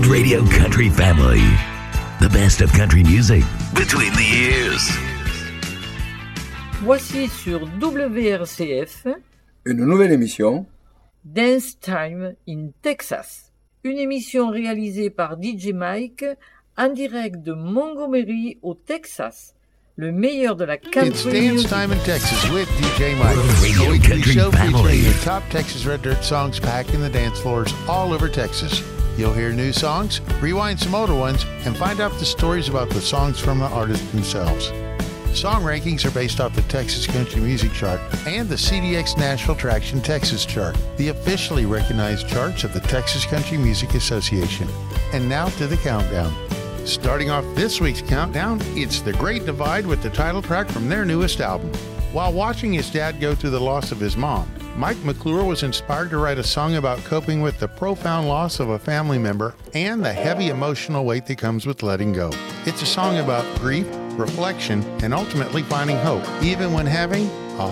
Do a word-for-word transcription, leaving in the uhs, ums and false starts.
World Radio Country Family. The best of country music between the years. Voici sur W R C F une nouvelle émission Dance Time in Texas. Une émission réalisée par D J Mike en direct de Montgomery au Texas. Le meilleur de la country It's Dance music. Time in Texas with D J Mike. Radio A weekly Country show Family. featuring the top Texas Red Dirt songs packing the dance floors all over Texas. You'll hear new songs, rewind some older ones, and find out the stories about the songs from the artists themselves. Song rankings are based off the Texas Country Music Chart and the C D X Nashville Traction Texas Chart, the officially recognized charts of the Texas Country Music Association. And now to the countdown. Starting off this week's countdown, it's The Great Divide with the title track from their newest album. While watching his dad go through the loss of his mom, Mike McClure was inspired to write a song about coping with the profound loss of a family member and the heavy emotional weight that comes with letting go. It's a song about grief, reflection, and ultimately finding hope, even when having a